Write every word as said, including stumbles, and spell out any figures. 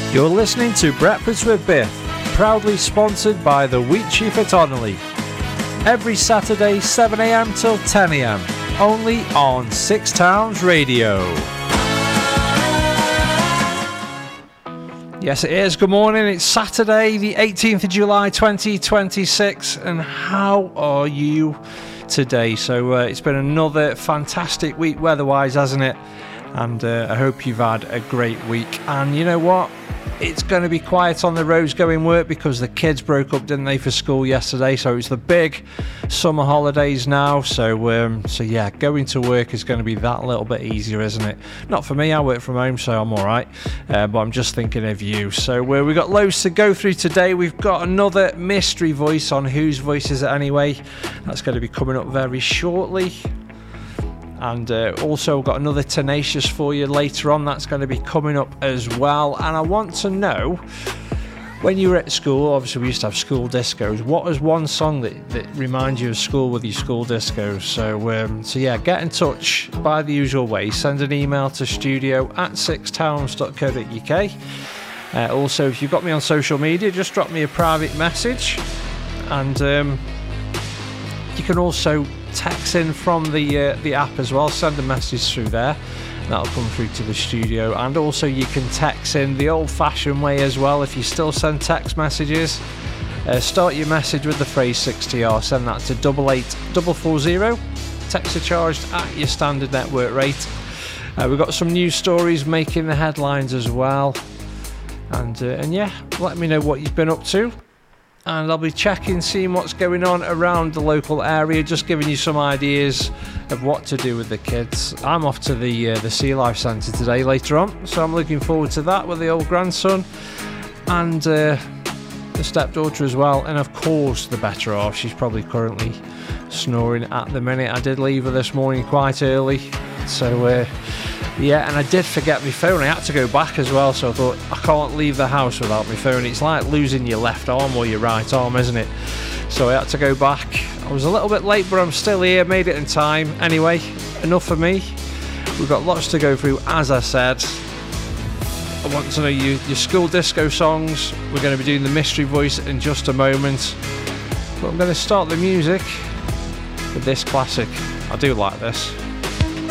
You're listening to Breakfast with Biff, proudly sponsored by the Wheat Chief at Onley. Every Saturday, seven a.m. till ten a.m. Only on Six Towns Radio. Yes, it is. Good morning. It's Saturday, the eighteenth of July, twenty twenty-six. And how are you today? So uh, it's been another fantastic week weather-wise, hasn't it? And uh, I hope you've had a great week. And you know what? It's going to be quiet on the roads going work because the kids broke up, didn't they, for school yesterday? So it's the big summer holidays now. So, um, so yeah, going to work is going to be that little bit easier, isn't it? Not for me. I work from home, so I'm all right. Uh, but I'm just thinking of you. So uh, we've got loads to go through today. We've got another mystery voice on Whose Voice Is It Anyway? That's going to be coming up very shortly. And uh, also got another Tenacious for you later on. That's going to be coming up as well. And I want to know, when you were at school, obviously we used to have school discos, what was one song that, that reminds you of school with your school discos? So, um, so yeah, get in touch by the usual way. Send an email to studio at sixtowns dot co dot uk. Uh, also, if you've got me on social media, just drop me a private message. And um, you can also text in from the uh, the app as well. Send a message through there, that'll come through to the studio. And also you can text in the old-fashioned way as well. If you still send text messages, uh, start your message with the phrase sixty R, send that to double eight double four zero. Text are charged at your standard network rate. Uh, we've got some news stories making the headlines as well, and uh, and yeah, let me know what you've been up to. And I'll be checking, seeing what's going on around the local area, just giving you some ideas of what to do with the kids. I'm off to the uh, the Sea Life Centre today later on, so I'm looking forward to that with the old grandson and uh, the stepdaughter as well. And of course the better half, she's probably currently snoring at the minute. I did leave her this morning quite early, so uh, yeah, and I did forget my phone. I had to go back as well, so I thought, I can't leave the house without my phone. It's like losing your left arm or your right arm, isn't it? So I had to go back. I was a little bit late, but I'm still here, made it in time. Anyway, enough for me. We've got lots to go through, as I said. I want to know you, your school disco songs. We're going to be doing the mystery voice in just a moment. But I'm going to start the music with this classic. I do like this.